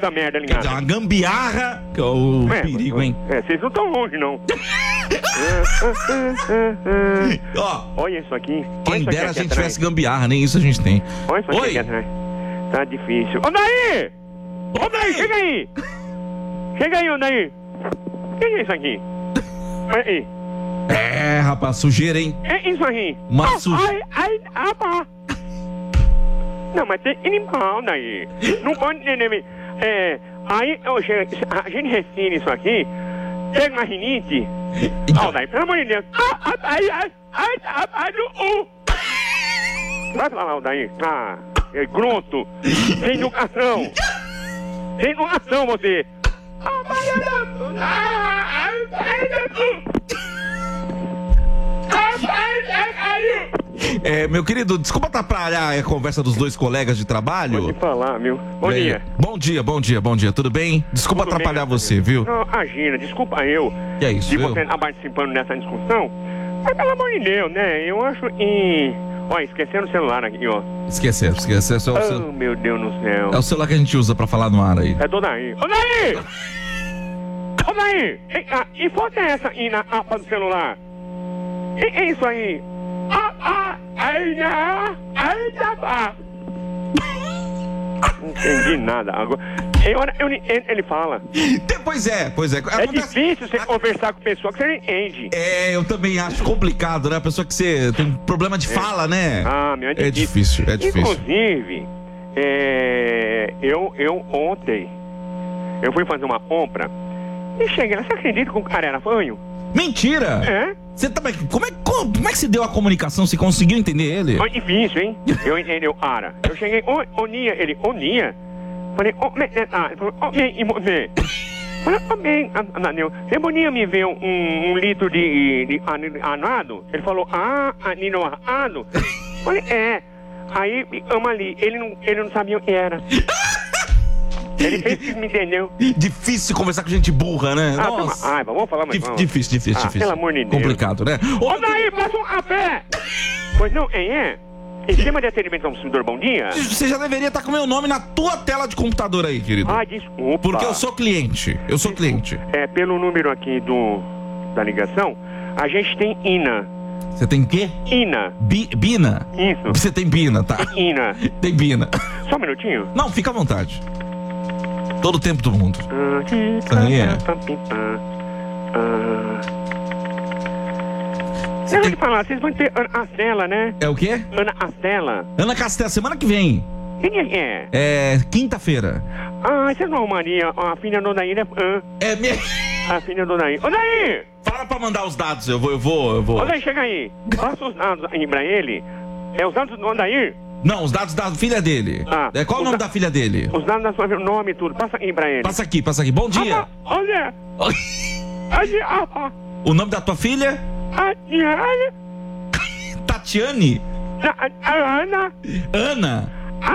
essa merda Quer dizer, ligada. uma gambiarra. O perigo, hein? Vocês não estão longe, não. Ó, Olha isso aqui. quem Olha isso dera a aqui gente atrás. tivesse gambiarra, nem isso a gente tem. Olha isso aqui Oi. atrás. Tá difícil. Ô, Daí! Ô, Daí, chega aí! Chega aí, ô, Daí! O que é isso aqui? Olha aí. É, rapaz, sujeira, hein? É isso aí. Uma sujeira. Pá. Não, mas tem animal daí. Não pode entender. Aí a gente refina isso aqui, pega uma rinite. Então. Daí, pelo amor de Deus. Vai pra lá, daí. É grunto. Sem educação. Sem educação, você. Meu querido, desculpa atrapalhar a conversa dos dois colegas de trabalho. Pode falar, meu. Bom dia. Bom dia, tudo bem? Desculpa Tudo atrapalhar bem, você, viu? Não, Agina, desculpa eu. Que é isso, de viu? você estar participando dessa discussão. Mas pelo amor de Deus, né? Eu acho Olha, esquecendo o celular aqui, ó. Esqueceu. Oh, meu Deus do céu. É o celular que a gente usa pra falar no ar aí. É do Daí. Ô, Daí! Ô, Daí! E foto é essa aí na aba do celular? É isso aí? Não entendi nada. Agora, ele fala. Pois é. É difícil você conversar com pessoa que você não entende. Eu também acho complicado, né? A pessoa que você tem problema de fala, né? Meu, é difícil. Inclusive, eu ontem, eu fui fazer uma compra e cheguei lá. Você acredita que o cara era fanho? Mentira! É? Você também. Como é que se deu a comunicação? Você conseguiu entender ele? Foi difícil, hein? Eu entendi o cara. Eu cheguei, Onia, ele, Onia? Falei, ele falou, e você? Falei, bem, Ananeu. Você podia me ver um litro de anado? Ele falou, aninoado? Falei, Aí, ali, ele não sabia o que era. Ele fez que me entendeu. Difícil conversar com gente burra, né? Nossa. Vamos falar mais. Difícil. Pelo amor de Deus. Complicado, né? Ô, Daí, passa um café! Pois não, Esquema de atendimento ao consumidor, bom dia. Você já deveria estar com o meu nome na tua tela de computador aí, querido. Desculpa. Porque eu sou cliente. Cliente. Pelo número aqui da ligação, a gente tem INA. Você tem quê? INA. Bina? Isso. Você tem Bina, tá? INA. Tem Bina. Só um minutinho. Não, fica à vontade. Todo o tempo do mundo. Eu vou te falar, vocês vão ter Ana Castela, né? É o quê? Ana Castela. Ana Castela, semana que vem. Quem é? É quinta-feira. Você não arrumaria a filha do Daí, né? É mesmo? A filha do Daí. Ô, Daí! Fala pra mandar os dados, eu vou. Ô, Daí, chega aí. Passa os dados aí pra ele. Os dados do Daí? Não, os dados da filha dele. Qual o nome da filha dele? Os dados da sua nome e tudo. Passa aqui pra ele. Passa aqui. Bom dia. Olha. O nome da tua filha? Tatiane? Ana. Ana?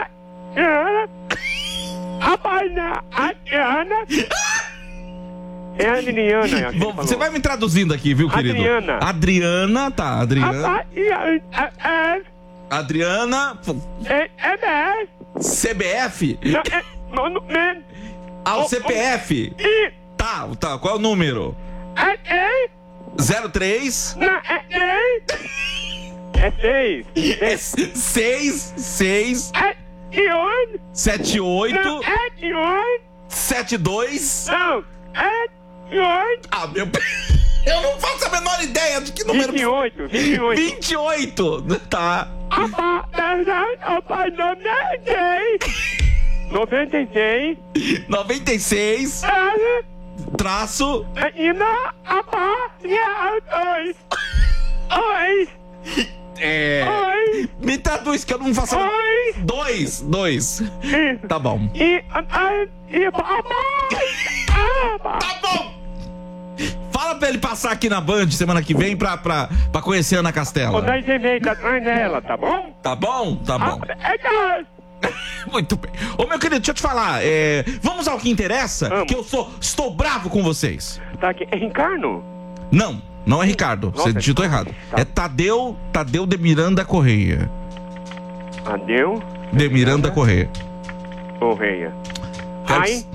É a Adriana. Você vai me traduzindo aqui, viu, querido? Adriana, tá. Adriana. CBF? O CPF? Tá. Qual é o número? 03? É 6. 6 78 72. Não, meu. Eu não faço a menor ideia de que número. 28. Tá. 96. Traço. Me traduz que eu não faço. 2. Tá bom. Tá bom. Fala pra ele passar aqui na Band semana que vem pra conhecer a Ana Castela. Daí você vem atrás dela, tá bom? Tá bom. Muito bem. Ô, meu querido, deixa eu te falar. Vamos ao que interessa, que eu estou bravo com vocês. Tá aqui. É Ricardo? Não é Ricardo. Você digitou errado. Tá. É Tadeu de Miranda Correia. Tadeu de Miranda Correia. Correia. Ai.